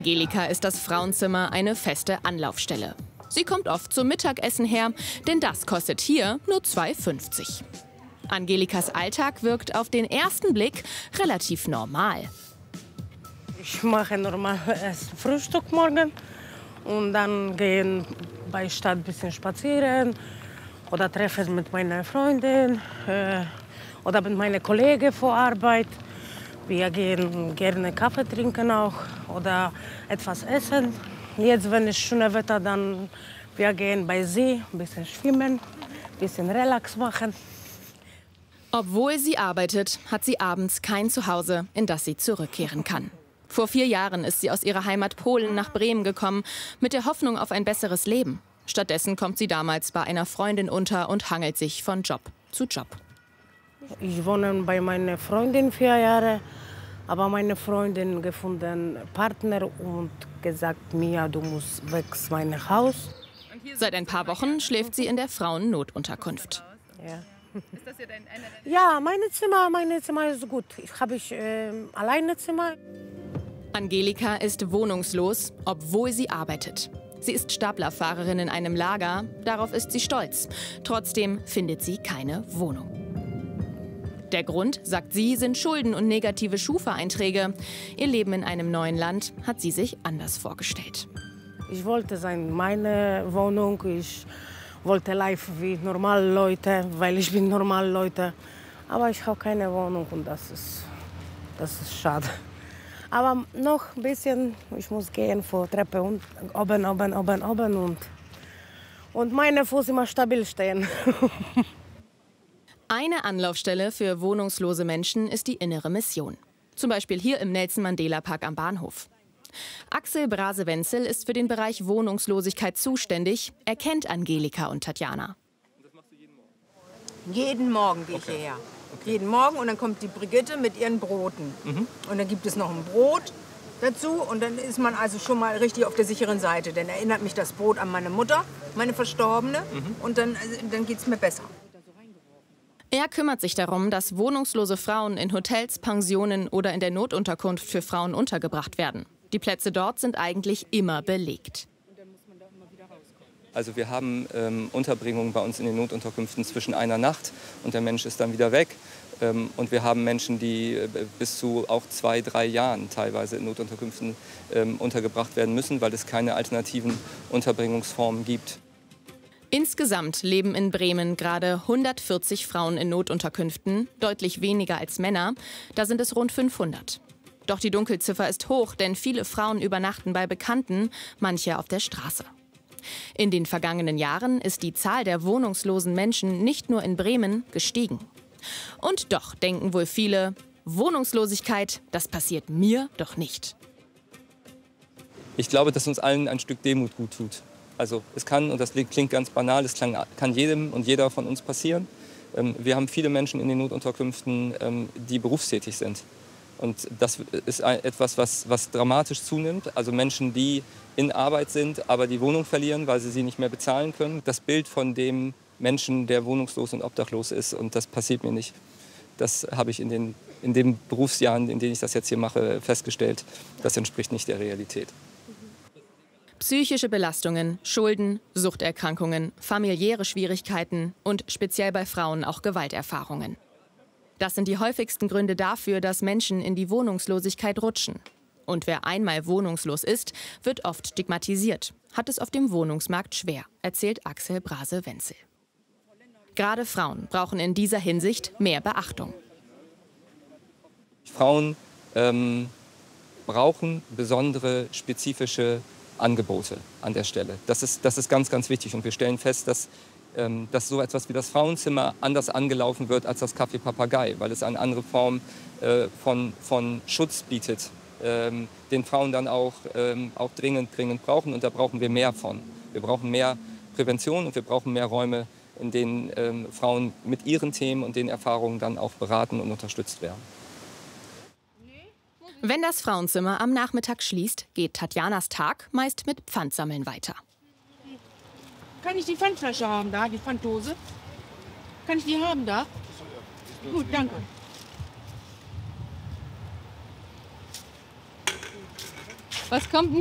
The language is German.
Angelika ist das Frauenzimmer eine feste Anlaufstelle. Sie kommt oft zum Mittagessen her, denn das kostet hier nur 2,50 €. Angelikas Alltag wirkt auf den ersten Blick relativ normal. Ich mache normal erst Frühstück morgen und dann gehen bei Stadt ein bisschen spazieren oder treffen mit meiner Freundin oder mit meinen Kollegen vor Arbeit. Wir gehen gerne Kaffee trinken auch oder etwas essen. Jetzt, wenn es schönes Wetter, dann wir gehen bei See, ein bisschen schwimmen, ein bisschen Relax machen. Obwohl sie arbeitet, hat sie abends kein Zuhause, in das sie zurückkehren kann. Vor 4 Jahren ist sie aus ihrer Heimat Polen nach Bremen gekommen, mit der Hoffnung auf ein besseres Leben. Stattdessen kommt sie damals bei einer Freundin unter und hangelt sich von Job zu Job. Ich wohne bei meiner Freundin 4 Jahre, aber meine Freundin gefunden Partner und gesagt mir, du musst weg aus meinem Haus. Seit ein paar Wochen schläft sie in der Frauennotunterkunft. Ja, meine Zimmer ist gut. Ich habe alleine Zimmer. Angelika ist wohnungslos, obwohl sie arbeitet. Sie ist Staplerfahrerin in einem Lager, darauf ist sie stolz. Trotzdem findet sie keine Wohnung. Der Grund, sagt sie, sind Schulden und negative Schufa-Einträge. Ihr Leben in einem neuen Land hat sie sich anders vorgestellt. Ich wollte meine Wohnung, ich wollte live wie normale Leute, weil ich bin normale Leute. Aber ich habe keine Wohnung und das ist schade. Aber noch ein bisschen, ich muss gehen vor Treppe und oben und meine Fuß immer stabil stehen. Eine Anlaufstelle für wohnungslose Menschen ist die Innere Mission. Zum Beispiel hier im Nelson-Mandela-Park am Bahnhof. Axel Brase-Wenzel ist für den Bereich Wohnungslosigkeit zuständig. Er kennt Angelika und Tatjana. Jeden Morgen gehe ich hierher. Jeden Morgen und dann kommt die Brigitte mit ihren Broten. Und dann gibt es noch ein Brot dazu und dann ist man also schon mal richtig auf der sicheren Seite. Dann erinnert mich das Brot an meine Mutter, meine Verstorbene und dann geht es mir besser. Er kümmert sich darum, dass wohnungslose Frauen in Hotels, Pensionen oder in der Notunterkunft für Frauen untergebracht werden. Die Plätze dort sind eigentlich immer belegt. Also wir haben Unterbringungen bei uns in den Notunterkünften zwischen einer Nacht und der Mensch ist dann wieder weg. Und wir haben Menschen, die bis zu auch 2, 3 Jahren teilweise in Notunterkünften untergebracht werden müssen, weil es keine alternativen Unterbringungsformen gibt. Insgesamt leben in Bremen gerade 140 Frauen in Notunterkünften, deutlich weniger als Männer. Da sind es rund 500. Doch die Dunkelziffer ist hoch, denn viele Frauen übernachten bei Bekannten, manche auf der Straße. In den vergangenen Jahren ist die Zahl der wohnungslosen Menschen nicht nur in Bremen gestiegen. Und doch denken wohl viele, Wohnungslosigkeit, das passiert mir doch nicht. Ich glaube, dass uns allen ein Stück Demut gut tut. Also es kann, und das klingt ganz banal, es kann jedem und jeder von uns passieren. Wir haben viele Menschen in den Notunterkünften, die berufstätig sind. Und das ist etwas, was dramatisch zunimmt. Also Menschen, die in Arbeit sind, aber die Wohnung verlieren, weil sie nicht mehr bezahlen können. Das Bild von dem Menschen, der wohnungslos und obdachlos ist, und das passiert mir nicht. Das habe ich in den Berufsjahren, in denen ich das jetzt hier mache, festgestellt. Das entspricht nicht der Realität. Psychische Belastungen, Schulden, Suchterkrankungen, familiäre Schwierigkeiten und speziell bei Frauen auch Gewalterfahrungen. Das sind die häufigsten Gründe dafür, dass Menschen in die Wohnungslosigkeit rutschen. Und wer einmal wohnungslos ist, wird oft stigmatisiert, hat es auf dem Wohnungsmarkt schwer, erzählt Axel Brase-Wenzel. Gerade Frauen brauchen in dieser Hinsicht mehr Beachtung. Frauen brauchen besondere, spezifische Angebote an der Stelle. Das ist ganz, ganz wichtig. Und wir stellen fest, dass so etwas wie das Frauenzimmer anders angelaufen wird als das Café Papagei, weil es eine andere Form von Schutz bietet, den Frauen dann auch dringend brauchen. Und da brauchen wir mehr von. Wir brauchen mehr Prävention und wir brauchen mehr Räume, in denen Frauen mit ihren Themen und den Erfahrungen dann auch beraten und unterstützt werden. Wenn das Frauenzimmer am Nachmittag schließt, geht Tatjanas Tag meist mit Pfandsammeln weiter. Kann ich die Pfandflasche haben da, die Pfanddose? Kann ich die haben da? Gut, danke. Was kommt